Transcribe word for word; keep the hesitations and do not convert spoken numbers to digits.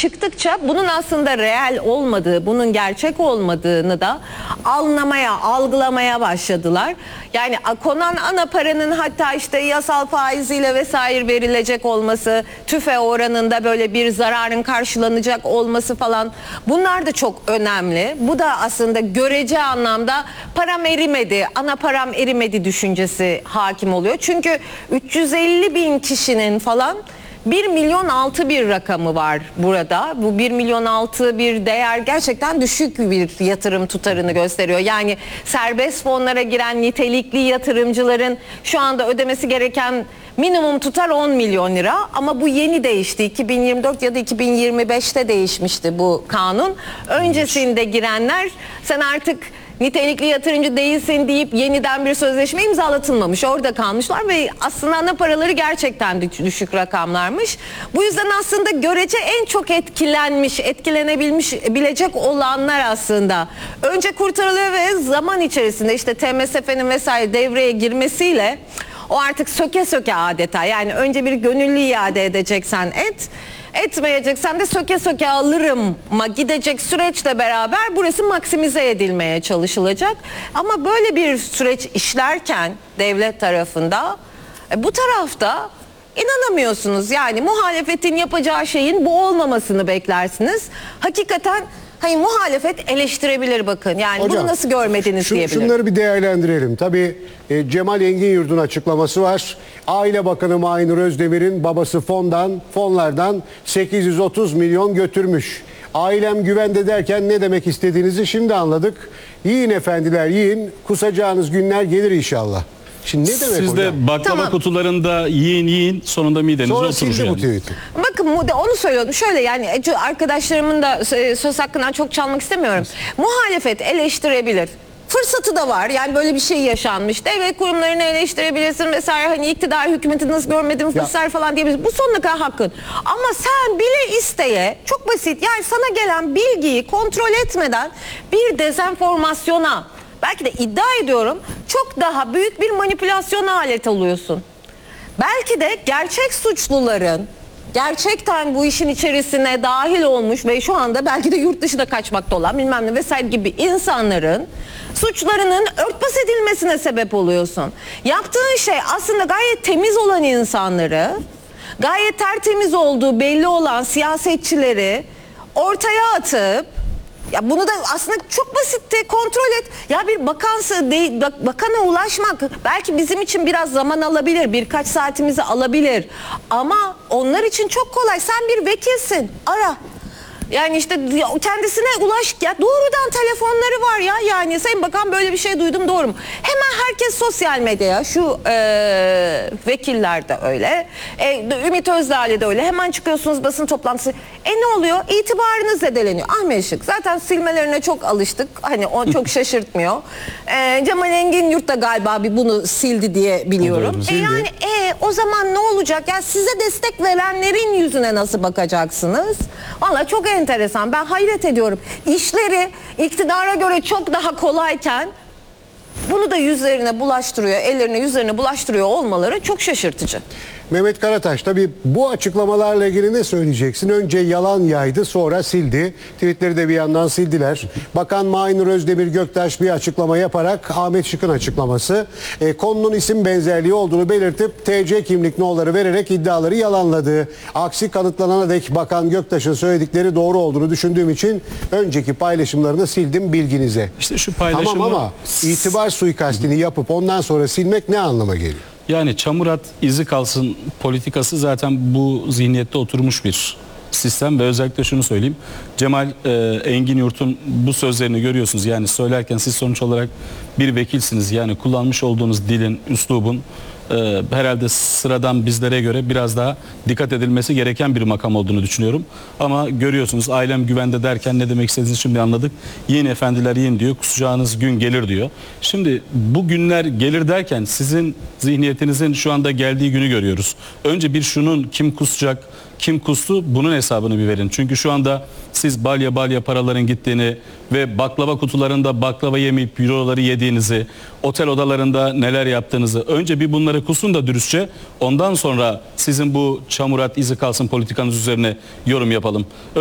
çıktıkça bunun aslında reel olmadığı, bunun gerçek olmadığını da anlamaya, algılamaya başladılar. Yani konan ana paranın hatta işte yasal faiziyle vesaire verilecek olması, tüfe oranında böyle bir zararın karşılanacak olması falan, bunlar da çok önemli. Bu da aslında görece anlamda param erimedi, ana param erimedi düşüncesi hakim oluyor. Çünkü üç yüz elli bin kişinin falan bir milyon altı bir rakamı var burada. Bu bir milyon altı bir değer gerçekten düşük bir yatırım tutarını gösteriyor. Yani serbest fonlara giren nitelikli yatırımcıların şu anda ödemesi gereken minimum tutar on milyon lira. Ama bu yeni değişti. iki bin yirmi dört ya da iki bin yirmi beşte değişmişti bu kanun. Öncesinde girenler, sen artık nitelikli yatırımcı değilsin deyip yeniden bir sözleşme imzalatılmamış. Orada kalmışlar ve aslında ana paraları gerçekten düşük rakamlarmış. Bu yüzden aslında görece en çok etkilenmiş, etkilenebilmiş bilecek olanlar aslında önce kurtarılıyor ve zaman içerisinde işte T M S F'nin vesaire devreye girmesiyle o artık söke söke adeta, yani önce bir gönüllü iade edeceksen et, etmeyeceksen de söke söke alırım ma gidecek süreçle beraber burası maksimize edilmeye çalışılacak. Ama böyle bir süreç işlerken devlet tarafında, e, bu tarafta inanamıyorsunuz. Yani muhalefetin yapacağı şeyin bu olmamasını beklersiniz. Hakikaten hani muhalefet eleştirebilir, bakın. Yani Hocam, bunu nasıl görmediniz şu, diyebilir. Şunları bir değerlendirelim. Tabii e, Cemal Enginyurt'un açıklaması var. Aile Bakanı Mahir Özdemir'in babası fondan, fonlardan sekiz yüz otuz milyon götürmüş. Ailem güvende derken ne demek istediğinizi şimdi anladık. Yiyin efendiler yiyin, kusacağınız günler gelir inşallah. Şimdi ne demek Siz hocam? de baklava Tamam. kutularında yiyin yiyin, sonunda midenize Sonra oturmuş sildi bu yani. tweet'i. Bakın onu söylüyordum. Şöyle, yani arkadaşlarımın da söz hakkından çok çalmak istemiyorum. Muhalefet eleştirebilir. Fırsatı da var. Yani böyle bir şey yaşanmış. Devlet kurumlarını eleştirebilirsin vesaire. Hani iktidar hükümeti nasıl görmedim fırsatlar falan diyebilirsin. Bu sonuna kadar hakkın. Ama sen bile isteye, çok basit. Yani sana gelen bilgiyi kontrol etmeden bir dezenformasyona, belki de iddia ediyorum çok daha büyük bir manipülasyona alet oluyorsun. Belki de gerçek suçluların, gerçekten bu işin içerisine dahil olmuş ve şu anda belki de yurt dışına kaçmakta olan bilmem ne vesaire gibi insanların suçlarının örtbas edilmesine sebep oluyorsun. Yaptığın şey aslında gayet temiz olan insanları, gayet tertemiz olduğu belli olan siyasetçileri ortaya atıp, ya bunu da aslında çok basitti, kontrol et. Ya bir bakansı değil, bak, bakana ulaşmak belki bizim için biraz zaman alabilir, birkaç saatimizi alabilir. Ama onlar için çok kolay. Sen bir vekilsin, ara. Yani işte kendisine ulaş, ya doğrudan telefonları var ya, yani Sayın Bakan böyle bir şey duydum, doğru mu? Hemen herkes sosyal medyaya, şu e, vekiller de öyle, e, Ümit Özdağ'la de öyle, hemen çıkıyorsunuz basın toplantısı. E ne oluyor? İtibarınız zedeleniyor. Ahmet Şık zaten silmelerine çok alıştık, hani o çok şaşırtmıyor. E, Cemal Enginyurt da galiba bir bunu sildi diye biliyorum. E yani e, o zaman ne olacak? Yani size destek verenlerin yüzüne nasıl bakacaksınız? Vallahi çok enteresan. Ben hayret ediyorum. İşleri iktidara göre çok daha kolayken bunu da yüzlerine bulaştırıyor, ellerine yüzlerine bulaştırıyor olmaları çok şaşırtıcı. Mehmet Karataş, tabii bu açıklamalarla ilgili ne söyleyeceksin? Önce yalan yaydı, sonra sildi. Tweetleri de bir yandan sildiler. Bakan Mahir Özdemir Göktaş bir açıklama yaparak Ahmet Şık'ın açıklaması, e, konunun isim benzerliği olduğunu belirtip T C kimlik nolları vererek iddiaları yalanladı. Aksi kanıtlanana dek Bakan Göktaş'ın söyledikleri doğru olduğunu düşündüğüm için önceki paylaşımlarını sildim bilginize. İşte şu paylaşımı... Tamam ama itibar suikastini yapıp ondan sonra silmek ne anlama geliyor? Yani çamur at izi kalsın politikası zaten bu zihniyette oturmuş bir sistem ve özellikle şunu söyleyeyim. Cemal e, Enginyurt'un bu sözlerini görüyorsunuz. Yani söylerken siz sonuç olarak bir vekilsiniz. Yani kullanmış olduğunuz dilin, üslubun e, herhalde sıradan bizlere göre biraz daha dikkat edilmesi gereken bir makam olduğunu düşünüyorum. Ama görüyorsunuz, ailem güvende derken ne demek istediğinizi şimdi anladık. Yiyin efendiler yiyin diyor. Kusacağınız gün gelir diyor. Şimdi bu günler gelir derken sizin zihniyetinizin şu anda geldiği günü görüyoruz. Önce bir şunun kim kusacak, kim kustu, bunun hesabını bir verin. Çünkü şu anda siz balya balya paraların gittiğini ve baklava kutularında baklava yemeyip euroları yediğinizi, otel odalarında neler yaptığınızı, önce bir bunları kusun da dürüstçe, ondan sonra sizin bu çamurat izi kalsın politikanız üzerine yorum yapalım.